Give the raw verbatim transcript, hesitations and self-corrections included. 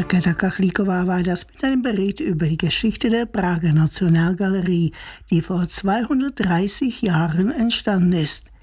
Markéta Kachlíková war das mit einem Bericht über die Geschichte der Prager Nationalgalerie, die vor zweihundertdreißig Jahren entstanden ist.